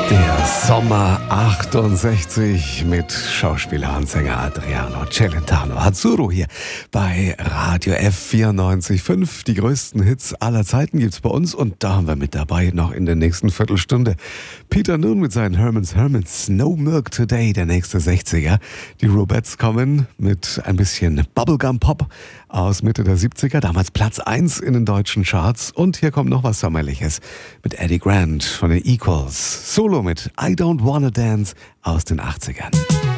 Der Sommer 68 mit Schauspieler und Sänger Adriano Celentano. Azzurro hier bei Radio F94.5. Die größten Hits aller Zeiten gibt's bei uns und da haben wir mit dabei noch in der nächsten Viertelstunde Peter Noone mit seinen Herman's No Milk Today, der nächste 60er. Die Rubettes kommen mit ein bisschen Bubblegum Pop aus Mitte der 70er, damals Platz 1 in den deutschen Charts. Und hier kommt noch was Sommerliches mit Eddie Grant von den Equals. Solo mit I Don't Wanna Dance aus den 80ern.